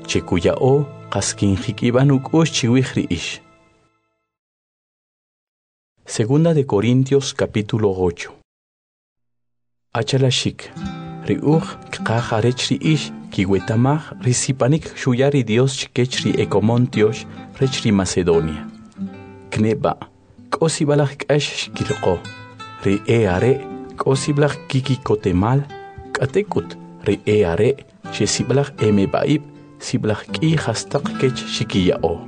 chekuyao qaskin hikiban uk'ush chiwij ri'ish. Segunda de Corintios capítulo 8. Achalashik riuj kqaj arech ri'ish kiwetamaj risipanik shuyari Dios chikech ri Ecomontiosh rech ri Macedonia. Kneba k'osibalaj k'ax shkirqo ri are k'osiblaj kikikotemal k'atekut ri are xesiblaj emebaib siblaj k'i hastaq kech shikiyao.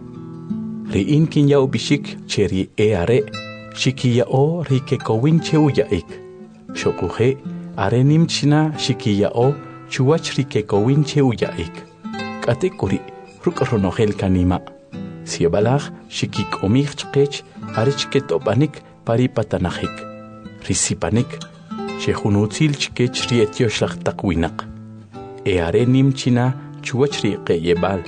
Ri inkin yao bishik che ri are shikiyao ri kekowin cheuyaik. Shokuje are nimchina shikiyao chuwach ri kekowin cheuyaik. Katekuri rukronogel kanima. Siebalaj shikikomij chkech arech ketobanik pari patanajik. Risipanik shehunutzil chkech ri etioshlag takwinak. Are nimchina chuwach ri qeyebal.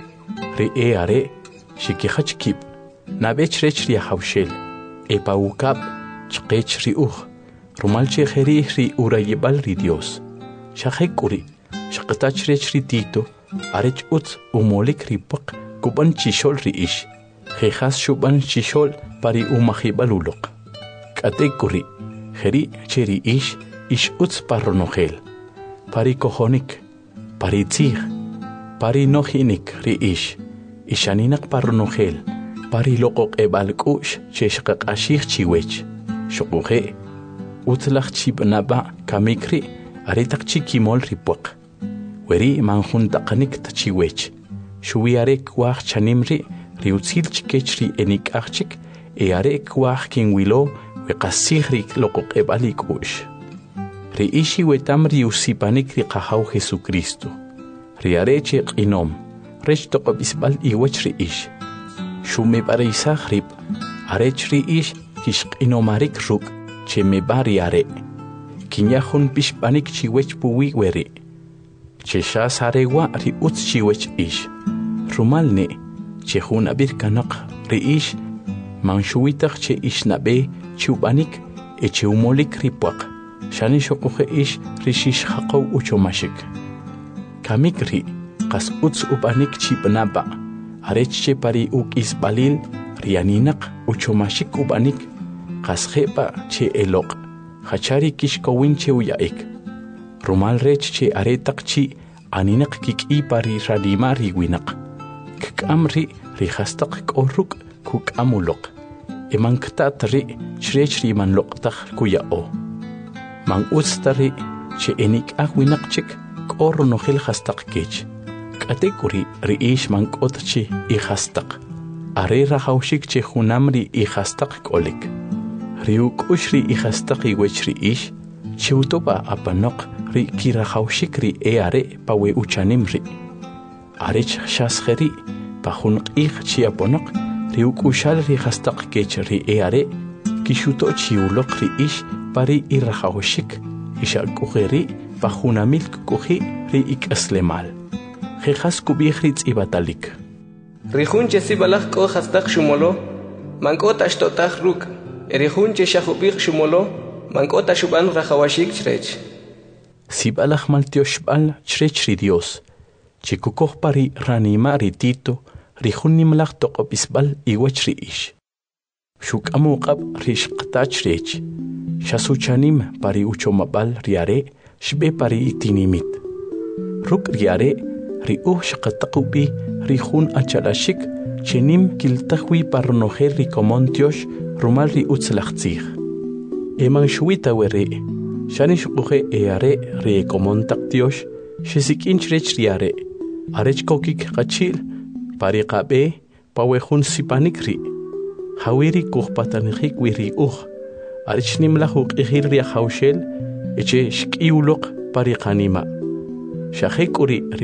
Ri are shikihach kip. Nabech rech ri hawshel. Epawukab chkech ri Rumal chejeri ri urayebal ri Dios. Shajekuri shaqtach rech ri Tito arech utz umolik ri pak kuban chishol ri ish. Jejas shuban chishol pari umajibalulok. Katekuri jeri cheri ish utz parronogel. Pari kojonik, pari tzig, pari nojinik ri ish. Ishaninak parronogel. Pari lokok ebal kush cheshqaq ashig chiwech. Shokuje utlach chibnaba kamikri aritak chikimol ripuak. Weri manjuntaqanik tachiwech. Shuwiare kwaj chanimri riutzil chikech ri enik achik are kwaj kinwilo weqasig ri lokok ebalik ush. Ri ishi wetam ri usipanik ri qahaw Jesucristo. Ri are chik inom. Rech toqobisbal iwech ri ish. Shume barisaj rib arech ri ish kishq inomarik ruk che me bari are. Kinyahun pishpanik chiwech puwi weri. Che shas arewa ri utz chiwech ish. Rumalne che hun abir kanak ri ish. Manshuwitak che ish nabe chubanik e che umolik ripuak. Shani shokuje ish ri shish haqaw uchomashik. Kamik ri qas utz ubanik chibnaba. Arech che pari uk isbalil rianinak uchomashik ubanik. Qasjepa che elok, hachari kishkowin che uyaik. Rumal rech che aretak chi aninak kiki pari radima riwinak. Kkamri rihastak koruk kukamulok. Emanktat ri chrech riman loktak kuyao. Man ustari che enik ahwinak chik kornohil hastak kech. Katekuri ri ish man kotchi i hastak. Are rahaushik che hunamri i hastak kolik. Riuk ushri i hastaqi wechri ish, chiutopa apanok ri kirahaushik ri are pawe uchanimri. Arech shasgeri pahunq ih chiaponok riuk ushal ri hastaq kech ri are kishuto chiulok ri ish pari i rahaushik ishakugeri pahunamilk kuji ri ikaslemal. Jejas kubihritz ibatalik. Rihun chesibalaj ko hastaq shumolo, mankot ashtotaj ruk. Erihunche shahubik shumolo, mankota shuban rajawashik chrech. Sibalaj maltioshbal chrech ri Dios. Chikukoj pari ranima ri Tito, rihunimlaj toqopisbal iwach ri ish. Shukamuqab rishqtach chrech. Shasuchanim pari uchomabal riare, shbe pari itinimit. Ruk riare, ri shqataqubi rihun achalashik, chenim kiltajwi parnojer ri Comontiosh, rumal ri utzlachtzig. Eman shuita weri, shanish uge are ri Comontactiosh, shesikinch rech riare, arech kokik kachil, pariqabe, pawehun sipanikri, hawiri kuhpatanjik wiri arech nimlahuk ihir ri haushel, eche shkiulok pariqanima. Shahekuri ri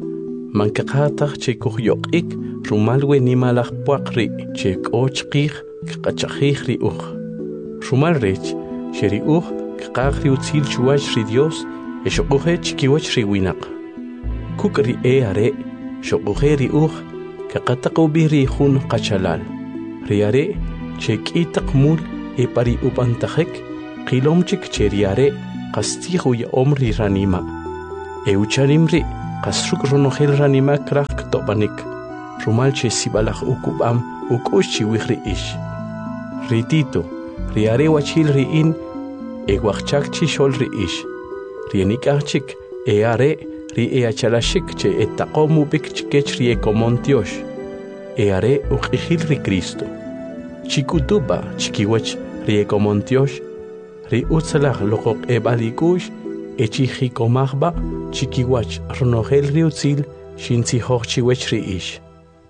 mankaqataq che kuhyokik, rumalwe nimalaj puakri, che kochqig, kachajig ri Rumal rech, sheri kaqri utzil chuwach ri Dios, eshokuhe chikiwach ri winak. Kukri are, shokuhe ri kaqataqubi ri hun qachalal. Ri are, che k'itak mul e pari upantajek, qilomchik che ri are, qastihu ya omri ranima. Eucharimri, qasruk ronojel ranimak rak topanik rumal che sibalaj ukubam ukush chiwihri ish ritito riare wachil riin ewachchak chi shol ri ish rienikachik eare ri eachalashik che etaqomu bik chikech ri ekomontiosh eare uqihil ri Cristo chikutuba chikiwach ri ekomontiosh ri utsalaj loqoq ebalikush echijikomajba chikiwach ronojel ri utzil shintzihoj chiwech ri ish.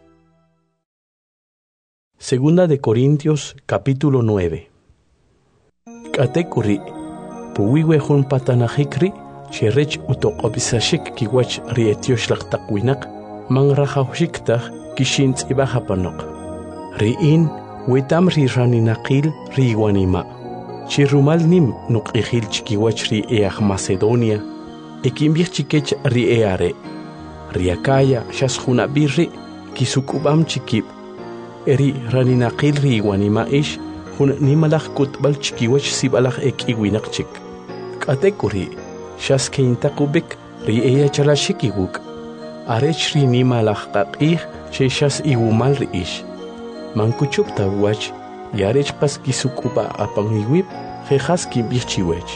Segunda de Corintios capítulo 9. Katekuri puwiwe hun patanajikri cherech utoqobisashik kiwach ri etiosh laqtaqwinak mangrajawshiktaj kishintz ibajapanok riin wetam ri raninaqil ri iwanima chirumal nim nuqihil chikiwach ri eaj Macedonia ekimbij chikech ri eare riakaya shasjunabirri kisukubam chikib eri raninaqil ri iwanima ish hun nimalaj kutbal chikiwach sibalaj ekiwinak chik katekuri shaskeintakubik ri eyachalashikiguk arech ri nimalaj qaqij sheshas iwumal ri ish mankuchupta wach yarech pas kisukuba apangiwip jejas kimbij chiwech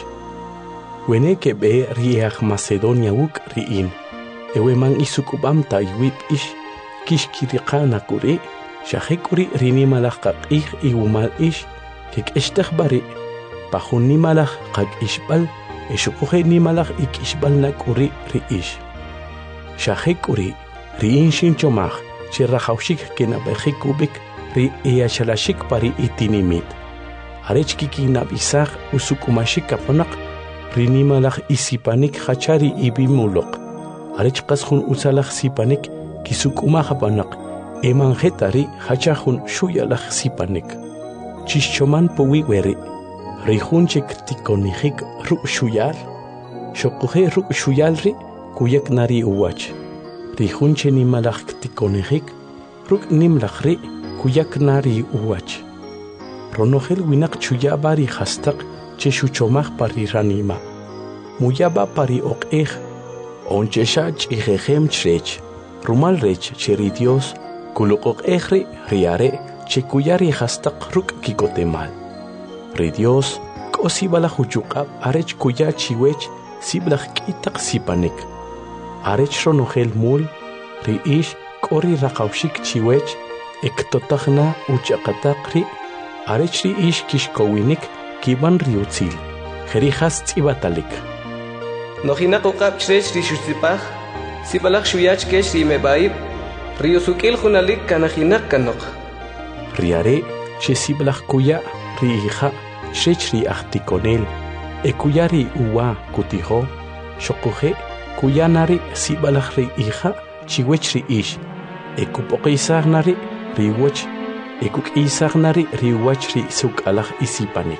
wene kebe ri eaj Macedonia wuk riin ewe man isukubam ta iwip ish kishkiriqana kuri shahikuri rinimalaj qaqij iwumal ish kik'ishtaj bari pajun nimalaj qak'ishb'al eshuquje nimalaj ik'ishb'al nak'uri ri ish shahikuri riin shinchomaj chirrajawshik kinab'ejikubik ri eyachalashik pari itinimit arech kikinab'isaj usukumashik kapanaq ri nimalaj isipanik hachari ibimuloq arech qas jun utsalaj sipanik kisukumaj apanaq emanjetari hachajun shuyalaj sipanik chishchoman puwiweri ri junchik tikonijik ru' shuyal shoquje ru' shuyalri kuyak nari uwach ri junche nimalaj tikonijik ru' nimlaj ri kuyak nari uwach ronojel winaq chuyaba ri hastaq che shuchomaj pari ranima muyaba pari oq'ej onchesha ch'ijejem chrech rumal rech cheri Dios kuluqoq'ejri riare che kuyari hastaq ruk' kikotemal ri Dios k'osibala huchuqab arech kuya chiwech siblaj k'itaq sipanik arech ronojel mul ri ish k'ori raqawshik chiwech ektotajna uchaqataqri arech ri ish kishkowinik kiban ri utzil jerijas tz'ibatalik nojinaq uqab chrech ri xutzipaj sibalaj shuyach kesh ri mebaib ri usuk'il junalik kanajinaq kanoq riare che siblaj kuya ri hija chrech ri ajtikonel kuya ri uwa kutijo shoquje kuya nari sibalaj ri hija chiwech ri ish kupoqisaj nari ri wach kuk'isaj nari ri wach ri suk'alaj isipanik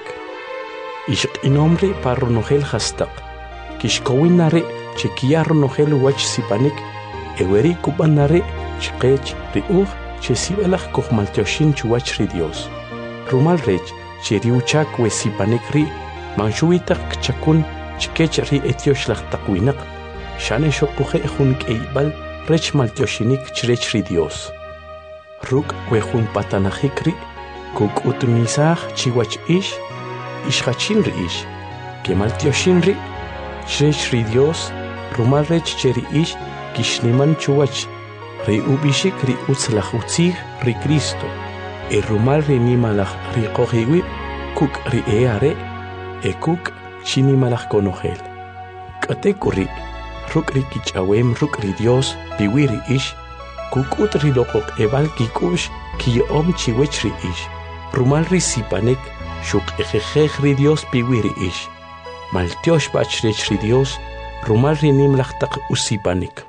ixq'inomri pa ronojel hastaq kixkowin nari che kiya ronojel wach sipanik eweri kub'an nari chqech ri uj che sibalaj kujmaltioxin chuwach ri Dios rumal rech che ri uchak we sipanik ri manxuitaq kchakun chkech ri etiox lajtaqwinaq xane xoquje jun k'eyb'al rech maltioxinik chrech ri Dios ruk' we jun patanajik ri kuk'utmisaj chiwach ish ixjachin ri ish kemaltioxin ri chrech ri Dios rumal rech che ri ish kixniman chuwach ri ubixik ri utzlaj utzij ri Cristo rumal ri nimalaj ri qojiwib kuk' ri eare kuk' chinimalaj konojel k'atekuri ruk' ri kich'awem ruk' ri Dios piwi ri ish kuk'ut ri loqoq ebal kik'ux kiyo'om chiwech ri ish rumal ri sipanik xuq'ejejej ri Dios piwi ri ish maltiox b'achrech ri Dios rumal ri nimlaj taq usipanik.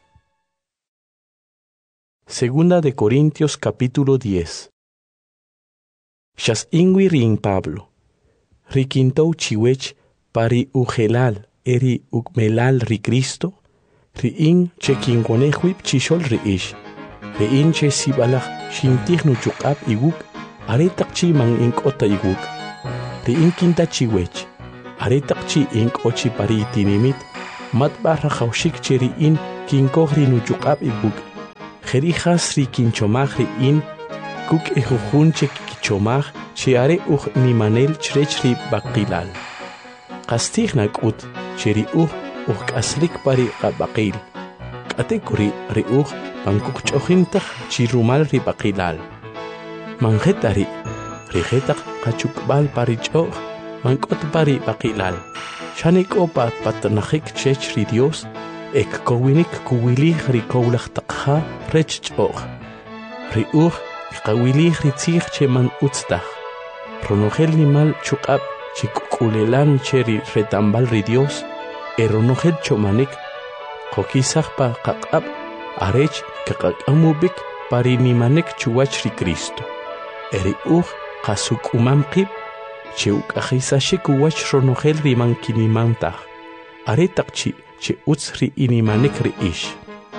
Segunda de Corintios capítulo 10. Xas ingui rin Pablo rikintou chiwech pari ujelal eri ukmelal ri Cristo ri in che kinkonejuip chixol ri ish ri in che sibalaj xintij nuchuq'ab iwuk aretaq chi man ink'ota iwuk ri in kinta chiwech aretaq chi ink'ochi pari itinimit matb'aj rajawxik che ri in kinkoj ri nuchuqab ibuk. Jerijas ri kinchomaj ri in kuk ejujunche kichomaj chiare nimanel chrech ri baqilal. Qastij nak'ut cheri kaslik pari qabaqil. K'atekuri ri pankuk ch'ojintaj chi rumal ri baqilal. Manjetari rijetaq qachukbal pari ch'oj mank'ot pari baqilal. Shanik'opa patnajik chech ri Dios ekkowinik kuwilij ri kowlaj taqja rech ch'oj. Ri qawilij ri tzij che man utztaj. Ronojel nimal chuq'ab chikukulelan che ri retambal ri Dios ronojel chomanik qokisaj pa qaq'ab arech kaq'amubik pari nimanek chuwach ri Cristo. Eri qasuk'umam qib che uk'ajisashik uwach ronojel ri mankinimantaj. Aretaq che utz ri inimanek ri ix.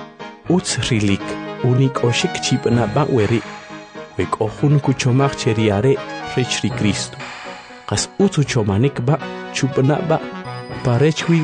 Utz rilik unik'oxik chib'naba weri wek'ojun kuchomaj che ri are rech ri Cristo. Qas utz uchomanik ba chub'naba parech wi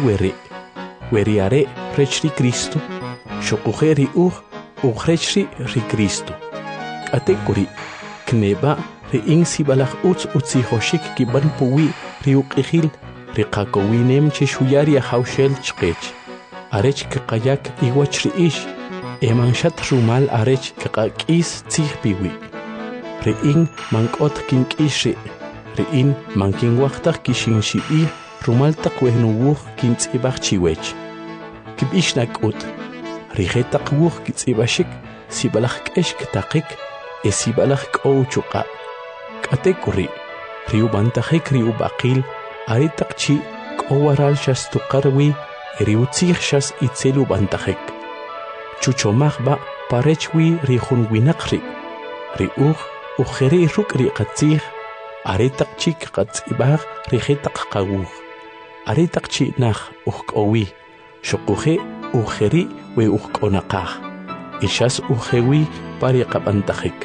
weri are rech ri Cristo xoquje ri rech ri Cristo. K'atekuri kneba ri insibalaj utz utzijoxik kiban puwi ri uq'ijil ri qakowinem che xuyar yajawxel chqech. Arech kaqayak iwach ri ix emanshat rumal arech kaqak'is tzij piwi. Ri in mank'ot kink'ix ri in mankinwajtaj kixinxib'ij rumal taq wejnuwuj kintz'ibaj chiwech. Kib'ix nak'ut rijetaq wuj kitz'ib'axik sibalaj k'ex kitaqik sibalaj k'ow chuq'ab. K'atekuri ri ubantajik ri ub'aqil aretaq chi k'owaral xas tuqar wi ri utzij xas itzel ubantajik. Chuchomaj ba parech wi ri jun winaq ri ujeri ruk' ri qatzij aretaq chi qatz'ibaj rijetaq qawuj. Aretaq chi naj ujk'owi xoquje ujeri we ujk'onaqaj xas ujewi pari qab'antajik.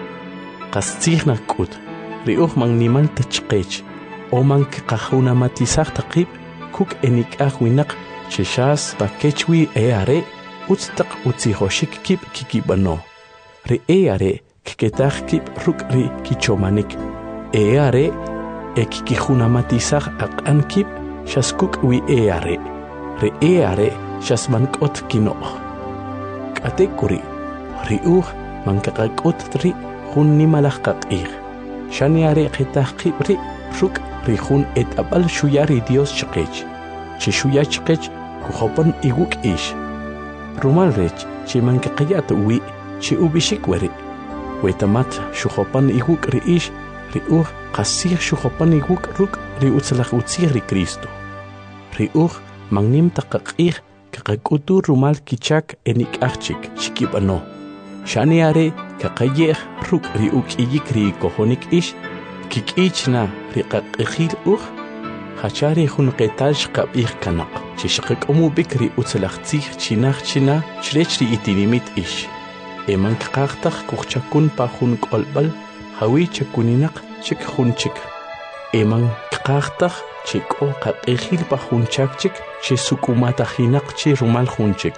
Qas tzij nak'ut ri man nimal tachqech o man qajunamatizaj taqib kuk enik'aj winaq che xas pakechwi are utztaq utzijoxik kib kikib'ano. Ri are kketaj kib ruk' ri kichomanik. Are kikijunamatizaj aq'an kib xas kuk wi are. Ri are xas mank'ot kino'j. K'atekuri ri man kaqak'ut ri jun nimalaj qaq'ij. Xani are qetaj qib ri ruk' ri jun et'ab'al xuyar ri Dios chqech. Che xuya chqech kujopon iwuk' ix. Rumal rech che man kaqayat wi che ub'ixik weri. Wetamat xujopan iwuk' ri ix ri qasij xujopan iwuk' ruk' ri utzlaj utzij ri Cristo. Ri man nim taq qaq'ij kaqak'utu rumal kichak enik'ajchik xikib'ano. Xani are kaqayej ruk' ri uk'iyik ri kojonik ix kik'ichna ri qaq'ijil hachari jun qetal xqab'ij kanaq che xaqak'omubik ri utzlaj tzij chinaj china chrech ri itinimit ix. Eman kaqajtaj kujchakun pa jun k'olb'al jawi chakuninaq chik jun chik. Eman kaqajtaj che k'o qaq'ijil pa jun chak chik che suk'umatajinaq chi rumal jun chik.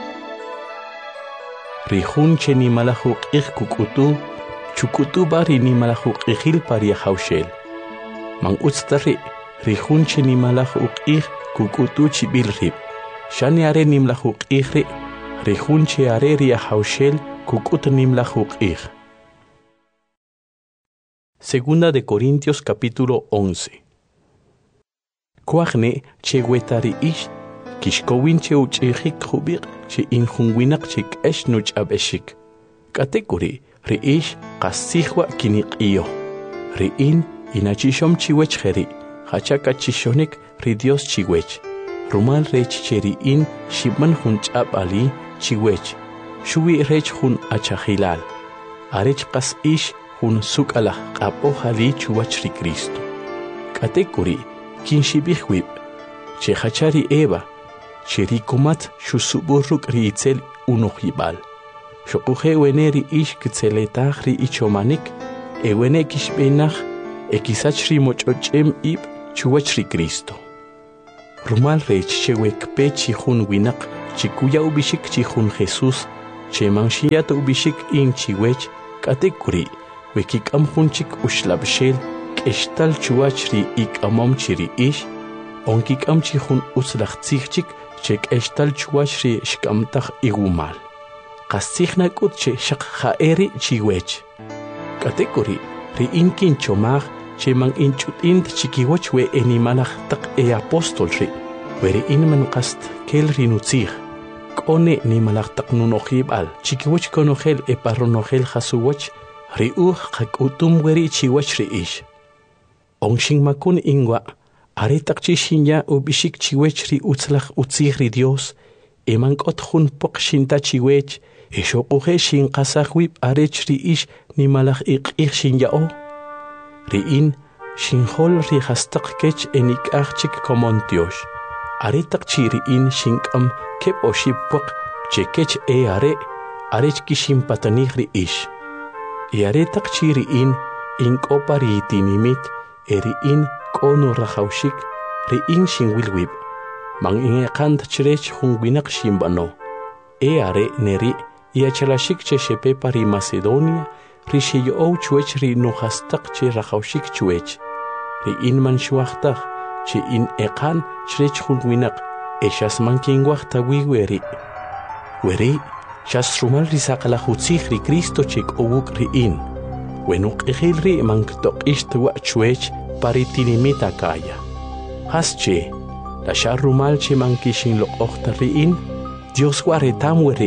Ri jun che nimalaj uq'ij kuk'utu chuk'utu ba ri nimalaj uq'ijil pari yajawxel. Man utzta ri jun che nimalaj uq'ij kuk'utu chib'il rib. Xani are nimlaj uq'ij ri jun che are ri yajawxel kuk'ut nimlaj uq'ij. Segunda de Corintios capítulo 11. Kuajne che wetari ix kixkowin che uch'ijik jubiq che injun winaq che k'ex nuch'ab'exik. K'atekuri ri ix qasijwa kiniq'iyo. Ri inachixom chiwech jeri hacha kachishonik ri Dios chiwech. Rumal rech che ri shibman jun ch'ab'ali chiwech. Xuwi rech jun achajilal. Arech qas ix jun suk'alaj q'ab'ojali chuwach ri Cristo. K'atekuri kinxib'ij wib che hacha ri Eva che ri kumat xusubu ruk' ri itzel unojib'al. Xoquje wene ri ix kitzeletaj ri ichomanik wene kixb'enaj kisach ri moch'och'em ib chuwach ri Cristo. rumal rech chewek pechi hun winak chikuya ubishik chihun Jesús cheman shiyata ubishik in chiwech katekuri wekik amhunchik ushlabshel keshtal chuachri ik amom chiri ish onkik amchihun uslachtsichik chek eshtal chuachri shkamtach igumal qasichna kutche shaq khaeri chiwech katekuri ri inkin chomag cheman inchut int chikiwach we animalach tak apostol ri weri inman qast kel rinutzig kone ni malach tak nunokhib al chikiwach konokhel paronojel khasuwach ri qakutum weri chiwach ri ish ongshin makun ingwa are tak chishinya ubishik chiwech ri utzlach utzig ri Dios eman kothun poqshinta chiwech eshoquje shin qasahwib arech ri ish ni malach iqig shinyao ri in shinhol ri hastaq kech enik achik komontiosh are tak chiri in shinkam kep oshipok chekech arech kishim patani ri ish are tak chiri in kopari tinimit eri in kono rahaushik ri in shinwilwib mang ingekant chirech hungwinak shimbano are neri iachalashik che shepe pari Macedonia ri shiyo chuech ri nuhastak che rahaushik chuech ri in man shuachtach che in ekan chirech hungwinak eshas man kingwachta weri shas rumal ri sakala hutzich ri Cristo chek owuk ri in wenuk ejil ri man ktok ishtwa chuech pari tinimita kaya hasche la sharumal che man kishin lo ochta ri in Dios waretam weri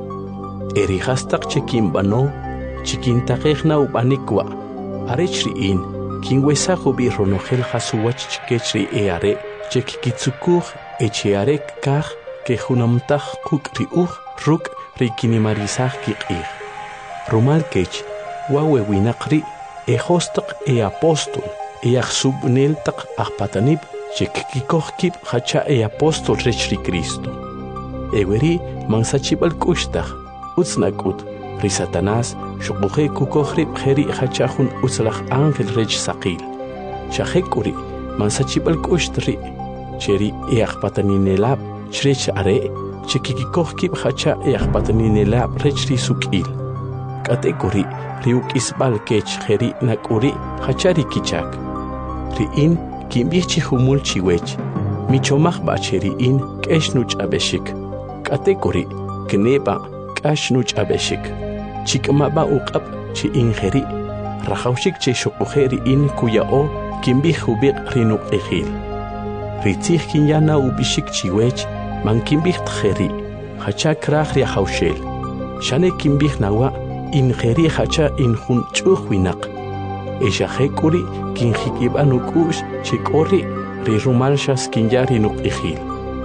eri hastak che kimbano chikintakejna ubanikwa arech ri in kingwesa hubi ronojel hasuwach chikechri are chekikitsukuj echearek kaj ke junamtaj kuk ri ruk ri kinimarizaj kiqij rumal kech wawe winaqri hostak apostol subnel tak ahpatanib chekikikojkib hacha apostol rech ri Cristo eweri mansachibal kushtaj utsnakut ri Satanás shuquje kukohrib kheri hachajun uslach ángel rech saqil shajekuri mansachibal kushtri cheri ahpataninelab chrech are chekikikojkib hacha ahpataninelab rech ri sukil katekuri riuk isbal kech kheri nakuri hachari kichak ri in kimbichi humul chiwech michomach bacheri in keshnuch abeshik katekuri kneba kashnuch abeshik chikmaba uqab chi ingeri rahaushik che shuqujeri in kuyao kimbi hubiq rinuk ejil ritzig kinyana ubishik chiwech man kimbi kheri hacha krach ri haushel shane kimbi nawa in kheri hacha in hun chuhwinak eshajekuri kinjikib'anukush chikori ri rumal shas kinyari nuk ejil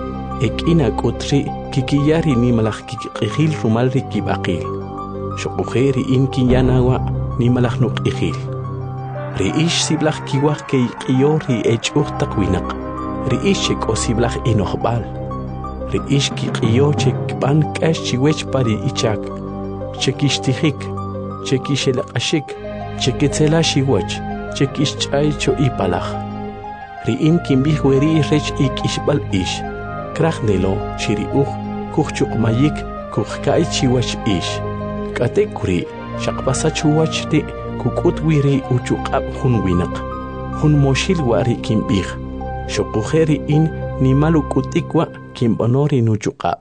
ekina kutri kikiyari ni malach kikijil rumal ri kibaqil shuqujeri in kinyanawa ni malach nuk ejil ri ish siblach kiwaj ke qiyori echuj taqwinak ri ish ko siblach inohbal ri ish kiqiyo chekban kash chiwech pari ichak chekishtijik chekishelaqashik chekitsela shiwach chekishchay cho ipalaj ri in kimbij weri rech ikishbal ish krajnelo shiri kuchchuqmayik kujkay chiwach ish katekuri shaqpasa chuwach ti kukut wiri uchuqab hun winaq hun moshil wari kimbij shuqujeri in nimalu kutikwa kimbonori nuchuqab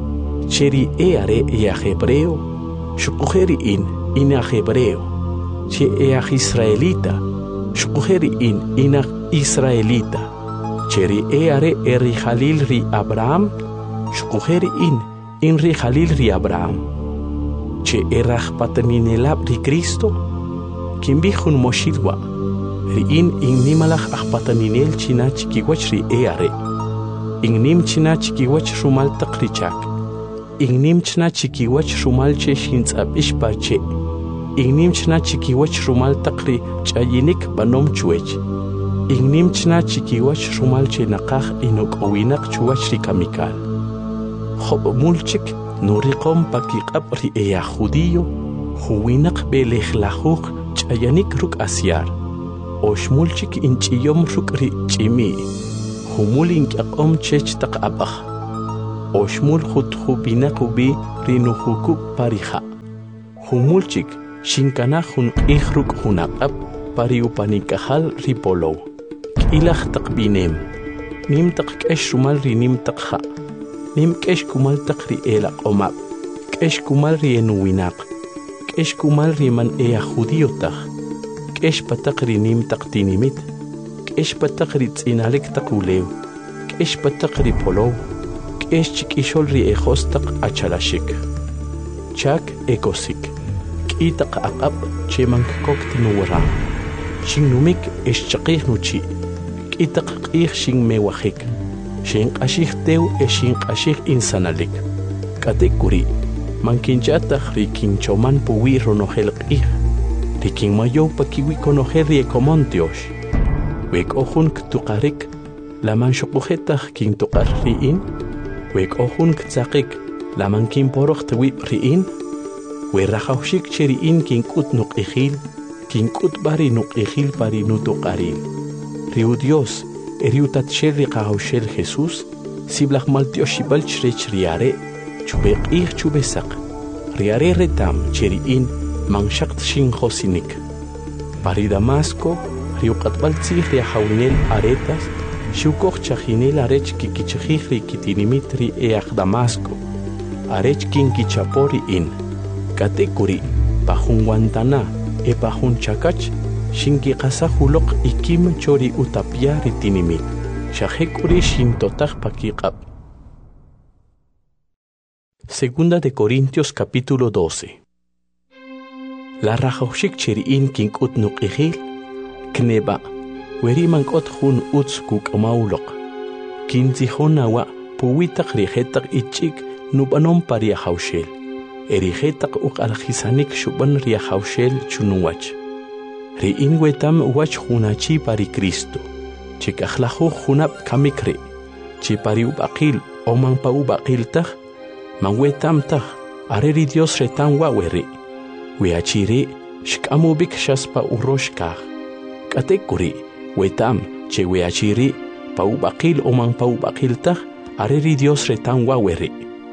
cheri are ya hebreo shuqujeri in hebreo che israelita shuqujeri in israelita cheri are ri Jalil ri Abraham shuqujeri in ri Jalil ri Abraham che erajpataninelab ri Cristo kimbijun moshilwa ri in nimalaj ajpataninel china chikiwach ri are nim china chikiwach rumal taqrichak nim china chikiwach rumal che shintzab ishpache nim china chikiwach rumal taqri chayinik banom chuech nim china chikiwach rumal che naqaj inok owinak chuwach ri kamikal khob mulchik nuriqom pakiqab ri judío huwinak belejlajuq chayanik ruk asyar oshmulchik inchiyom ruk ri chimi humulin k'aq'om chech taq'ab'aj oshmul jutjubina qubi rinujuku parija humulchik shinkana junq'ij ruk' junaq'ab pariupanikajal ripolow k'ilaj taqbinem nim taq k'ex rumal rinim taqja nim k'ex kumal taq ri elaq'omab k'ex kumal ri enuwinaq k'ex kumal ri man eya judío taj k'ex pataq rinim taq tinimit k'ex pataq ri tz'inalik taq ulew k'ex pataq ri polow k'ex chik'ixol ri ejos taq achalashik chak ekosik k'i taq aq'ab cheman kokt nuwara xinnumik ex chaqij nuchi k'i taq q'ij xinmewajik xinq'axij tew ex xinq'axij insanalik k'ate kuri mankinchataq ri kinchoman puwi ronojel q'ij ri kinmayow pakiwi konojel ri ekomontiox wek'ojun ktuqarik laman xoqojetaj kintuqar ri'in wek'ojun ktzaqik laman kinporoj tewib ri'in we rajawxik che ri'in kink'ut nuq'ijil kink'ut bari nuq'ijil pari nutuqaril riu Dios eriu tatxel ri qajawxel Jesús siblaj maltioxibal chrech riare chube q'ij chube saq riare retam che ri'in manxaqt xinjosinik pari Damasco riu qatbal tzij ri ajawinel aretas xiukoj chajinel arech kikichajij ri kitinimit ri eaj Damasco arech kinkichapo ri'in k'ate kuri pajun wantana e pajun chakach xinkiqasaj uloq ikim chori utapya ri tinimit xaje kuri xintotaj pakiq'ab. Segunda de Corintios capítulo 12. La rajawxik cheri'in kink'ut nuq'ijil kneba weri mank'ot jun utz kuk'amawloq kinzijon nawa puwitaq rijetaq ich'ik nub'anom pa riajawxel erijetaq uq'aljisanik xub'an riajawxel chunuwach ri'in wetam wach junachi pari Cristo chikajlajuj junab' kamik ri' chi pari ub'aqil o man pa ub'aqil taj man wetam taj are ri Dios retam wawe ri' we achiri xk'amubik xaspa urox kaj k'ate kuri wetam che we achiri pa ub'aqil o man pa ub'aqil taj are ri Dios retam wawe ri'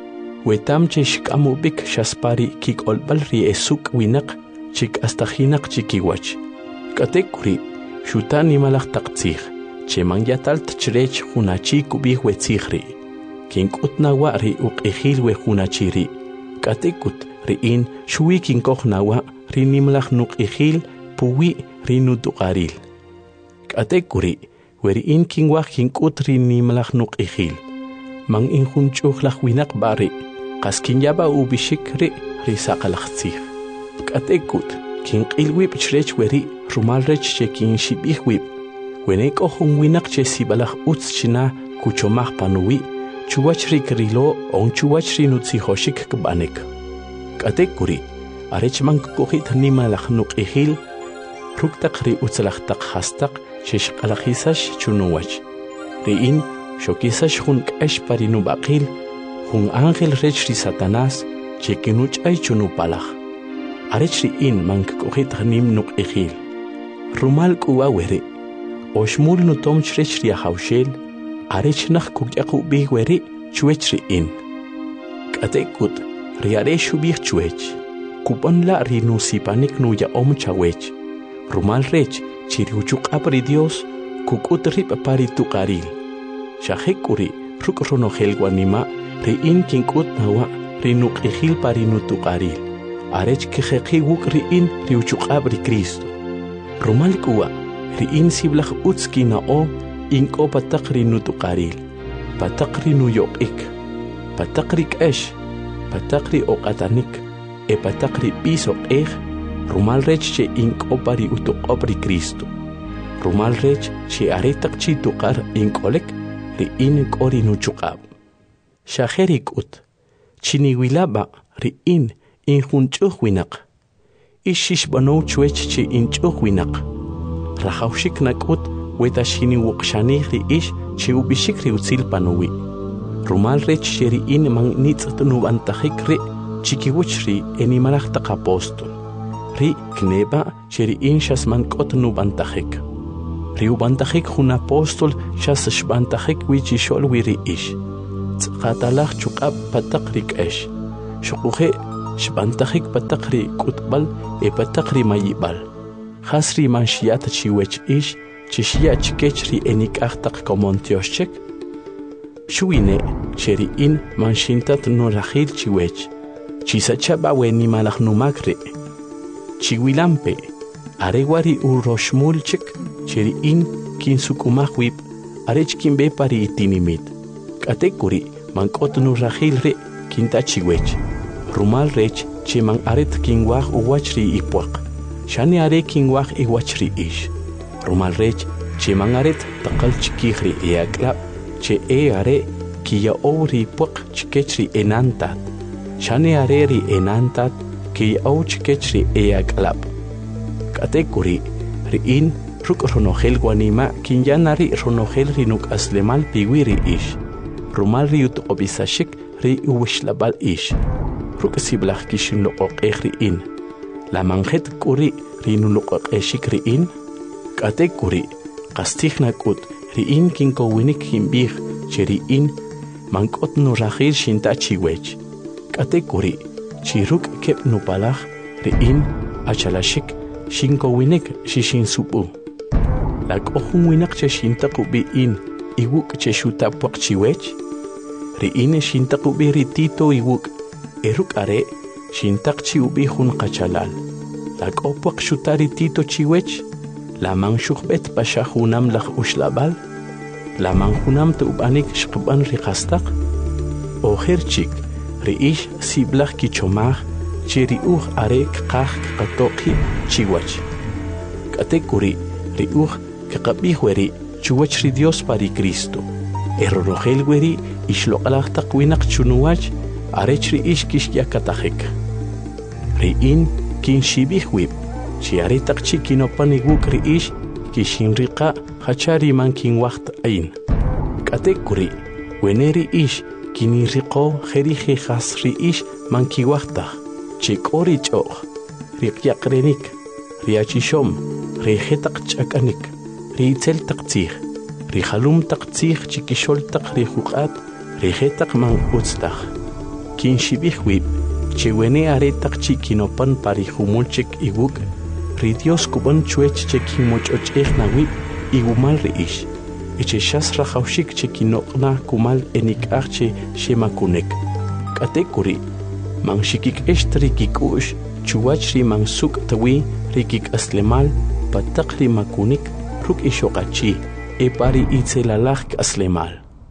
wetam che xk'amubik xaspari kik'olb'al ri esuk winaq chik'astajinaq chikiwach k'ate kuri xutan nimalaj taq tzij che man yatalt chrech junachi kub'ij we tzij ri' kink'ut nawa ri uq'ijil we junachi ri' k'ate kut ri'in xuwi kinkoj nawa ri nimlaj nuq'ijil puwi ri nutuqaril k'ate kuri we ri'in kinwaj kink'ut ri nimlaj nuq'ijil man injunch'ujlaj winaq b'ari qas kinyaba ub'ixik ri saqalaj tzij k'ate kut kinq'il wib' chrech we ri rumal rech che kinxib'ij wib' wene k'o jun winaq che sib'alaj utz china kuchomaj panuwi chuwach ri krilo o chuwach ri nutzijoxik kb'anik k'ate kuri arech man kukujit nimalaj nuq'ijil ruktaq ri utzlaj taq jastaq che xq'alajisax chunuwach ri'in xokisax jun k'ex pari nub'aqil jun ángel rech ri Satanás che kinuch'ay chunupalaj arech ri'in man kukujit nim nuq'ijil rumal k'uwa weri oxmul nutom chrech ri ajawxel arech naj kukyaqub'ij weri chwech ri'in k'ate kut ri are xub'ij chwech kub'onla' ri nusipanik nuya'om chawech rumal rech chi riuchuq'ab' ri Dios kuk'ut rib' pari tuqaril xaje k'uri ruk' ronojel wanima' ri'in kink'ut nawa' ri nuq'ijil pari nutuqaril arech kijeqi wuk' ri'in riuchuq'ab' ri Cristo rumal k'uwa ri'in siblaj utz kina'o ink'o pataq ri nutuqaril pataq ri nuyoq'ik pataq ri k'ex pataq ri oq'atanik e pataq ri b'is oq'ej rumal rech che ink'o pari utuq'ob' ri Cristo rumal rech che aretaq chi tuqar ink'olek ri'in k'o ri nuchuq'ab' xaje ri k'ut chiniwilaba' ri'in injunch'uj winaq ixixb'anow chwech che inch'uj winaq rajawxik nak'ut weta xiniwuqxanij ri ix che ub'ixik ri utzil panuwi rumal rech che ri'in man nitz't nub'antajik ri' chikiwach ri enimalaj taq apóstol ri kneba che ri'in xas man k'ot nub'antajik riubantajik jun apóstol shas shbantajik wichishol wiri ish tqatalaj chuqab patak rik'esh shuquje shbantajik patak ri kutbal e patak ri mayibal hasri manshiyat chiwech ish chishya chikech ri enik'aqtaq komontioshchek shuine cheri in manshintat norajil chiwech chisachaba weni malaj numakre chiwilampe arewari uroshmulchik cheri in kinsukumajwib arechkinbe pari itinimit katekuri mankot nurajil re kinta chiwech rumal rech cheman aret kinwaj uwachri ipwaq shani are kinwaj iwachri ish rumal rech cheman aret taqal chikijri eaklab che are kiya owri ipwaq chikechri enantat shani are ri enantat kiya ow chikechri eaklab katekuri riin ruk ronogel guanima kinyanari ronogel rinuk aslemal piwiri ish rumal riut obisashik ri uwishlabal ish ruk siblaj kishin loqoqej riin la manjet kuri rinuloqoqeshik riin katekuri qastijna kut riin kinkowinik kinbij cheriin mankot nurajil shinta chiwech katekuri chiruk kep nupalaj riin achalashik shinkowinik shishinsupu la kohun winak che shintaqubi in iwuk che shutapwaq chiwech riin shintaqubi ritito iwuk eruk are shintaqchi ubi jun qachalal la kopwaq shutari tito chiwech la manshukbet pasha junam laj ushlabal la manjunam tubanik shqban riqastaq ojerchik riish siblaj kichomaj cheriuj are qaj qatoqi chiwach katekuri riuj kaqabij weri chuwach ri Dios pari Cristo errorogel weri ishloqalaj taq winaq chunuwach arech riish kishyakatajik riin kinshibij wib chi are taq chikinopan iwuk riish kishinriqa hachari man kinwaqt ain katekuri weneri ish kiniriqo jerije jas riish man kiwaqtaj chikori ch'oq riqyaqrenik riachishom rijetaq ch'akanik riitzel taq tzij rijalum taq tzij chikishol taq rijuq'at rijetaq man utztaj kinshibij wib chewene are taq chikinopan parijumulchik iwuk ri Dios kuban chuech chekinmoch'och'ej nawib igumal riish icheshas rajawshik chekinoqna kumal enik'aj che shemakunek katekuri manshikik eshtri kikush chuwach ri mansuk tawi rikik aslemal pataq ri makunik ruk ishoqachi epari itzelalaj aslemal.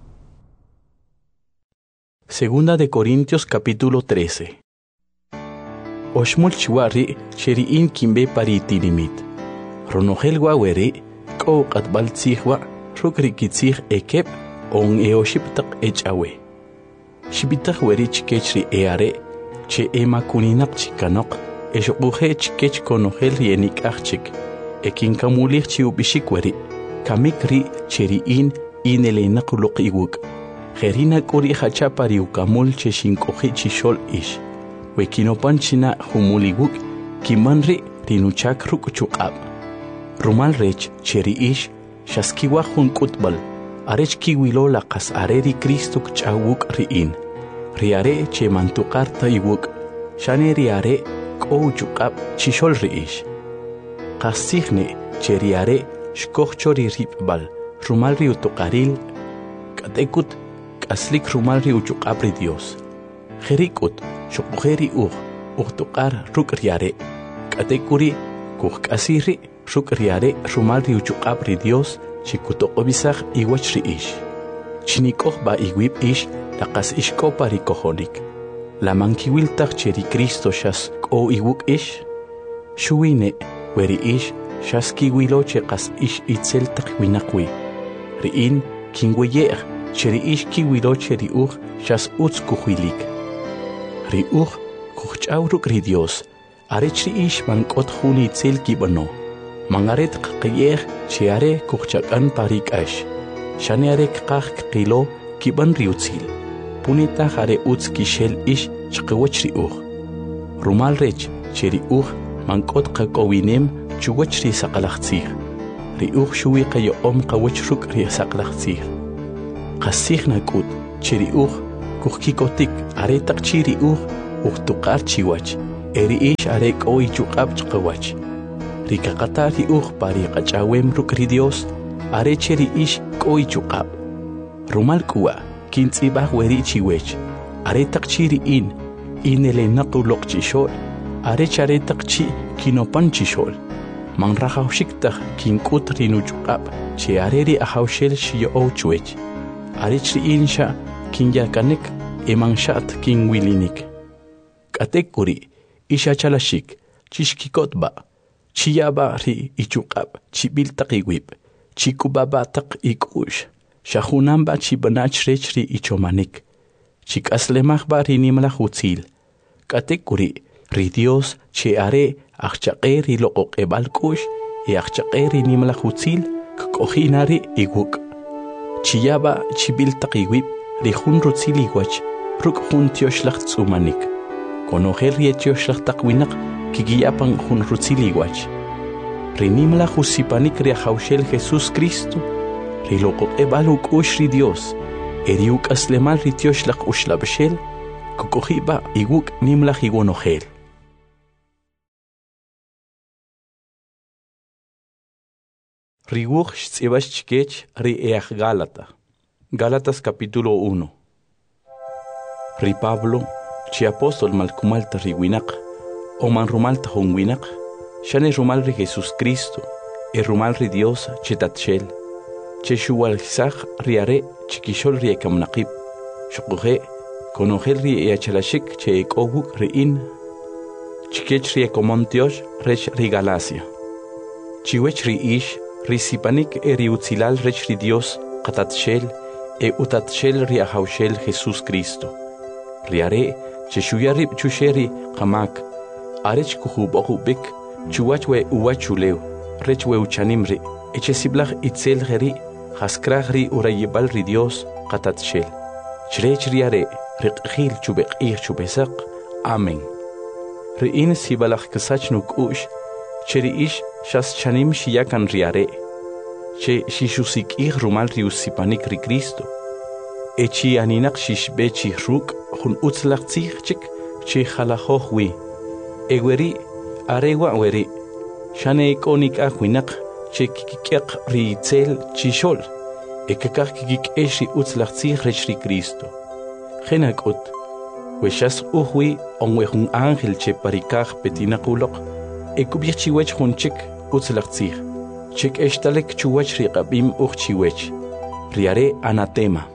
Segunda de Corintios capítulo 13. Oshmul chiwari cheriin kimbe pari tinimit ronogel waweri ko qatbal tzihwa ruk rikitzih ekep on eoshiptaq echawe shibitaq weri chikechri eare che emakuninaq chikanoq eshuquje chikech konogel yenik'ajchik ekinkamulij chiubishik weri kamikri cheriin inelenaq luq iwuk jerina k'uri hachapari ukamul che shinkoji chishol ish wekinopan china humul iwuk kimanri rinuchak ruk chuqab rumal rech cheri ish shaskiwa jun kutbal arech kiwilo laqas areri Cristo kchawuk riin riare che mantuqarta iwuk shane riare k'ow chuqab chishol riish qasijne che riare shkojcho ririb'bal rumal riutuqaril k'atekut k'aslik rumal riuchuqab ri Dios jerikut shuqujeri uqtuqar ruk riare k'atekuri kujk'asiri ruk riare rumal riuchuqab ri Dios chikutoqobisaj iwach riish chinikoj ba iwib ish laqas ishkopa rikojonik la mankiwiltaj cheri Cristo shas k'o iwuk ish shuwine weri ish shas kiwilo che qas ish itzel taq winaqwi riin kinweye'j cheri ish kiwilo cheri uj shas utz kujuilik ri uj kujch'aw ruk ri Dios arech ri ish mank'ot jun itzel kib'ano mangaret qaqiyej che are kujchak'an parik'ax shane are kqaj kqilo kib'an ri utzil punitaj are utz kixel ish chqiwach ri uj rumal rech che ri uj mank'ot qak'owinem chuwach ri saqalaj tzij ri shuwi qayo qawach ruk ri saqlaqtsir qasihna kut chiri kukikotik aretaq chiri tuqar chiwach eri ish arek oy chuqab chqawach rikaqata ri pari qachawem ruk ri Dios are cheri ish koy chuqab rumal kuwa kintzibaq weri chiwech aretaq chiri inele naquloq chishol are charetaq chi kinopan chishol man rahawshiktaj kinkut rinuchuqab che areri ahawshel shiyo chwech are chri insha kinyakanek emanshat kinwilinik katekuri isha chalashik chishkikotba chiyaba ri ichuqab chibiltaqiwib chikubaba taq ikush shahunamba chibanach rechri ichomanik chikaslemahba rinimla hutzil katekuri ri Dios che are achchaqeri loqoqebalkush e achchaqeri nimla hutzil kkohinari iguk chiyaba chibiltaqiwib ri hun rutziliwach ruk hun tioshlaq tsumanik konogel ri tioshlaq taqwinaq kigiyapan hun rutziliwach ri nimla husipanik ri hawshel Jesus Cristo ri loqoqebalukush ri Dios eriuk aslemal ri tioshlaq ushlabshel kkohiba iguk nimla higonogel Riwuch tzibach chikech ri Gálatas capítulo 1. Ri Pablo, chi apóstol malkumalta riwinak, o man rumalta hunwinak, shane rumal ri Jesus Cristo, rumal ri Dios chetatshel, che shuwalzach ri are chikishol ri ekamnaqib, shukuhe, konogel ri eachalashik che ekoguk ri chikech ri ekomontiosh rech ri Galacia. Chiwech ri ish, Risipanik eri utzilal rech ri Dios qatatshel utatshel ri ahawshel Jesus Cristo. Riare cheshuyarib chusheri qamak arech kuhubokubik chuwachwe uwachulew rechwe uchanimri echesiblaj itzel geri haskraj ri urayibal ri Dios qatatshel. Chrech riare riqhil chubeqih chubesaq. Amen. Riin sibalaj kasachnuk ush cheri ish shas chanim shiyakan riare che shishusik rumal riusipanik ri Cristo echi aninak shishbechi ruk hun utzlaqtzich che khalahohwi egweri arewa weri shane ikonik ahwinak che kikiq ri tzel chishol ekakak kikik eshi utzlaqtzich rech ri Cristo khenakut weshas uhwi onwe hun ángel che parikaj petinaquloq ekubichiwech hunchik utzlaqtzich chik eshtalek chuwach ri qabim uchchiwech riare anatema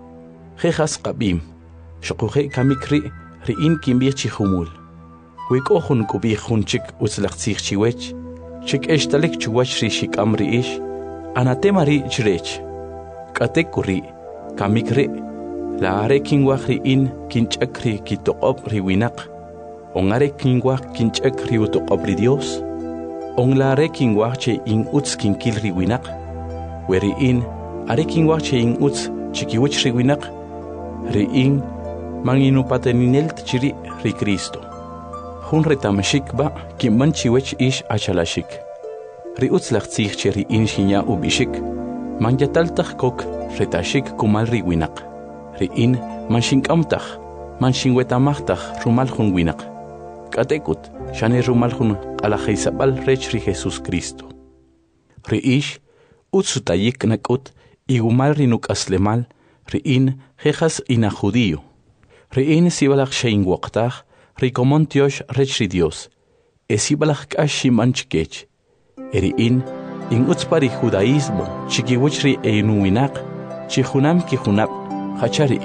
jejas qabim shquhe kamikri ri kimbichi humul weko hun kubi hunchik utzlaqtzich chiwech chik eshtalek chuwach ri shikam ri ish anatema ri chrech katekuri kamikri laare kinwach ri kinchakri kitoqob ri winaq ongare kinwach kinchak ri utoqob ri Dios onglare kinwach che utz kinkil ri winaq weri are kinwach che utz chikiwich ri winaq ri manginu pateninel chiri ri Cristo hun retamashikba kimmanchiwech ish achalashik ri utzlaqtzich che ri shinya ubishik manyataltaj kok retashik kumal ri winaq ri manshinkamtaj manshinwetamajtaj rumal hun winaq katekut shane rumal hun alajeisabal rech ri Jesus Cristo ri ish utzutayik nakut igumal ri nukaslemal ri jejas ina judío ri sibalaj shein waqtaj ri komontiosh rech ri Dios sibalaj kashi manchkech eri utzpari judaísmo chikiwich ri einuwinaq chihunam kijunab hachari